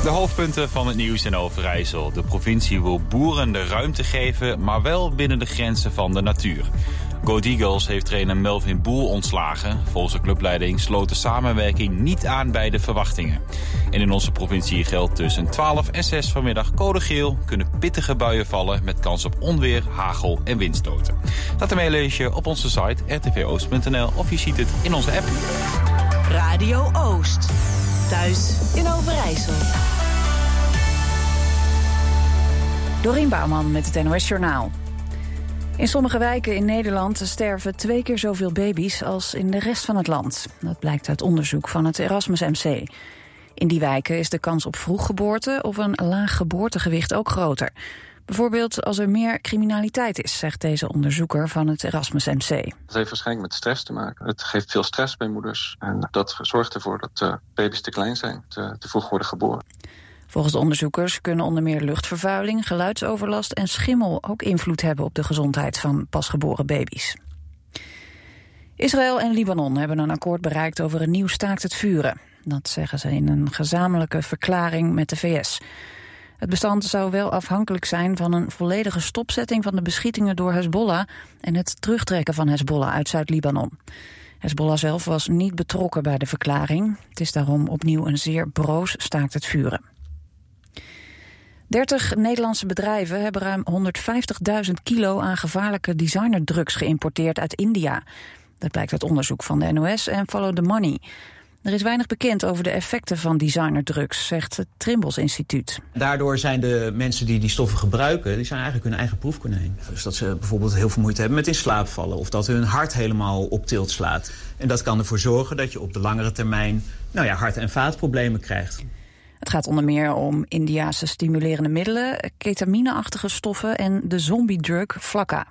De hoofdpunten van het nieuws in Overijssel. De provincie wil boeren de ruimte geven, maar wel binnen de grenzen van de natuur. Go Eagles heeft trainer Melvin Boel ontslagen. Volgens de clubleiding sloot de samenwerking niet aan bij de verwachtingen. En in onze provincie geldt tussen 12 en 6 vanmiddag code geel. Kunnen pittige buien vallen met kans op onweer, hagel en windstoten. Dat ermee lees je op onze site rtvoost.nl of je ziet het in onze app. Radio Oost. Thuis in Overijssel. Dorien Bouwman met het NOS Journaal. In sommige wijken in Nederland sterven 2 keer zoveel baby's als in de rest van het land. Dat blijkt uit onderzoek van het Erasmus MC. In die wijken is de kans op vroeggeboorte of een laag geboortegewicht ook groter. Bijvoorbeeld als er meer criminaliteit is, zegt deze onderzoeker van het Erasmus MC. Dat heeft waarschijnlijk met stress te maken. Het geeft veel stress bij moeders. En dat zorgt ervoor dat baby's te klein zijn, te vroeg worden geboren. Volgens de onderzoekers kunnen onder meer luchtvervuiling, geluidsoverlast en schimmel ook invloed hebben op de gezondheid van pasgeboren baby's. Israël en Libanon hebben een akkoord bereikt over een nieuw staakt het vuren. Dat zeggen ze in een gezamenlijke verklaring met de VS. Het bestand zou wel afhankelijk zijn van een volledige stopzetting van de beschietingen door Hezbollah en het terugtrekken van Hezbollah uit Zuid-Libanon. Hezbollah zelf was niet betrokken bij de verklaring. Het is daarom opnieuw een zeer broos staakt het vuren. 30 Nederlandse bedrijven hebben ruim 150.000 kilo aan gevaarlijke designerdrugs geïmporteerd uit India. Dat blijkt uit onderzoek van de NOS en Follow the Money. Er is weinig bekend over de effecten van designerdrugs, zegt het Trimbos Instituut. Daardoor zijn de mensen die stoffen gebruiken, die zijn eigenlijk hun eigen proefkonijn. Dus dat ze bijvoorbeeld heel veel moeite hebben met in slaap vallen of dat hun hart helemaal op tilt slaat. En dat kan ervoor zorgen dat je op de langere termijn hart- en vaatproblemen krijgt. Het gaat onder meer om Indiase stimulerende middelen, ketamineachtige stoffen en de zombiedrug Flakka.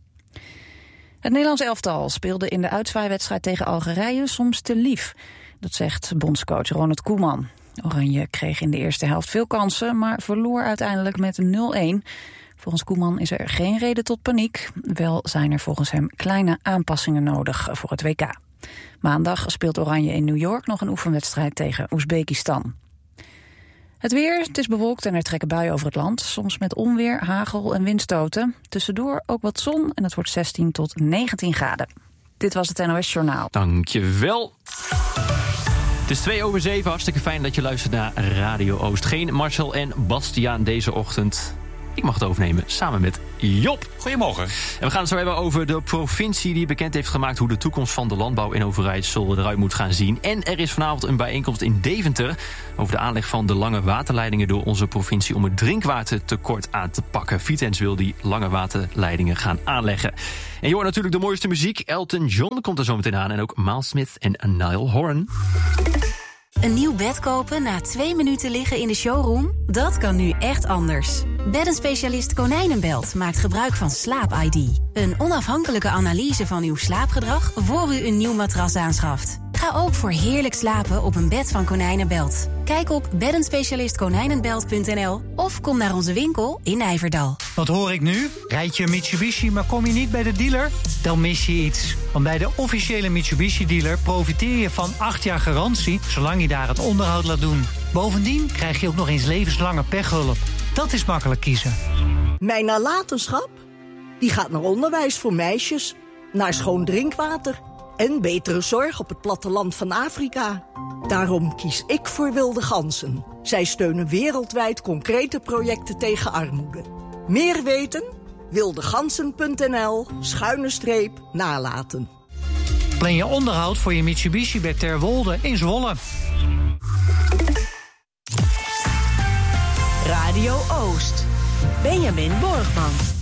Het Nederlands elftal speelde in de uitzwaaiwedstrijd tegen Algerije soms te lief. Dat zegt bondscoach Ronald Koeman. Oranje kreeg in de eerste helft veel kansen, maar verloor uiteindelijk met 0-1. Volgens Koeman is er geen reden tot paniek. Wel zijn er volgens hem kleine aanpassingen nodig voor het WK. Maandag speelt Oranje in New York nog een oefenwedstrijd tegen Oezbekistan. Het weer, het is bewolkt en er trekken buien over het land. Soms met onweer, hagel en windstoten. Tussendoor ook wat zon en het wordt 16 tot 19 graden. Dit was het NOS Journaal. Dankjewel. Het is 7:02, hartstikke fijn dat je luistert naar Radio Oost. Geen Marcel en Bastiaan deze ochtend. Ik mag het overnemen samen met Job. Goedemorgen. En we gaan het zo hebben over de provincie die bekend heeft gemaakt hoe de toekomst van de landbouw in Overijssel eruit moet gaan zien. En er is vanavond een bijeenkomst in Deventer over de aanleg van de lange waterleidingen door onze provincie om het drinkwatertekort aan te pakken. Vitens wil die lange waterleidingen gaan aanleggen. En je hoort natuurlijk de mooiste muziek. Elton John komt er zo meteen aan en ook Miles Smith en Niall Horan. Een nieuw bed kopen na 2 minuten liggen in de showroom? Dat kan nu echt anders. Beddenspecialist Konijnenbelt maakt gebruik van Slaap-ID. Een onafhankelijke analyse van uw slaapgedrag voor u een nieuw matras aanschaft. Ga ook voor heerlijk slapen op een bed van Konijnenbelt. Kijk op beddenspecialistkonijnenbelt.nl of kom naar onze winkel in Nijverdal. Wat hoor ik nu? Rijd je een Mitsubishi, maar kom je niet bij de dealer? Dan mis je iets. Want bij de officiële Mitsubishi-dealer profiteer je van 8 jaar garantie, zolang je daar het onderhoud laat doen. Bovendien krijg je ook nog eens levenslange pechhulp. Dat is makkelijk kiezen. Mijn nalatenschap? Die gaat naar onderwijs voor meisjes, naar schoon drinkwater en betere zorg op het platteland van Afrika. Daarom kies ik voor Wilde Ganzen. Zij steunen wereldwijd concrete projecten tegen armoede. Meer weten? wildegansen.nl/nalaten. Plan je onderhoud voor je Mitsubishi bij Terwolde in Zwolle. Radio Oost. Benjamin Borgman.